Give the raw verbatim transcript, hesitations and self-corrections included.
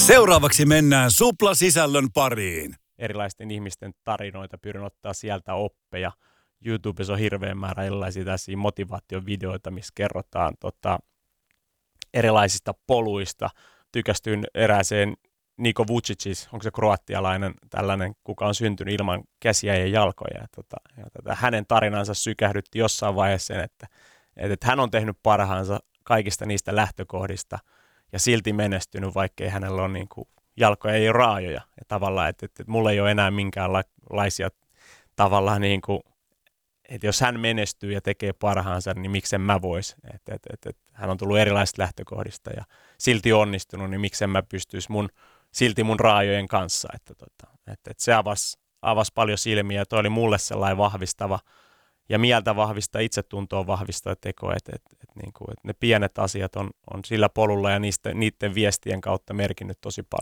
Seuraavaksi mennään Supla-sisällön pariin. Erilaisten ihmisten tarinoita, pyrin ottaa sieltä oppeja. YouTubessa on hirveän määrä erilaisia tällaisia motivaatiovideoita, missä kerrotaan tota, erilaisista poluista. Tykästyin erääseen Niko Vucic, onko se kroatialainen tällainen, kuka on syntynyt ilman käsiä ja jalkoja. Ja tota, ja tota, hänen tarinansa sykähdytti jossain vaiheessa sen, että, että hän on tehnyt parhaansa kaikista niistä lähtökohdista ja silti menestynyt, vaikkei hänellä ole niin kuin, jalkoja ei ole raajoja. Ja tavallaan, että, että, että mulla ei ole enää minkäänlaisia tavallaan niin kuin, että jos hän menestyy ja tekee parhaansa, niin miksen mä vois. Että, että, että, että hän on tullut erilaisista lähtökohdista ja silti onnistunut, niin miksen mä pystyisi mun, silti mun raajojen kanssa. Että, että, että, että se avasi, avasi paljon silmiä ja toi oli mulle sellainen vahvistava ja mieltä vahvistava, itsetuntoa vahvistava teko, että, että, että, niin kuin, että ne pienet asiat on, on sillä polulla ja niistä, niiden viestien kautta merkinnyt tosi paljon.